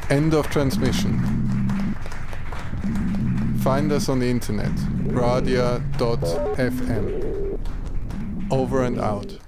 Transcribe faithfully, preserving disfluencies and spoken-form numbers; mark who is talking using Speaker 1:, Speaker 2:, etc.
Speaker 1: End of transmission. Find us on the internet, radia dot f m. Over and out.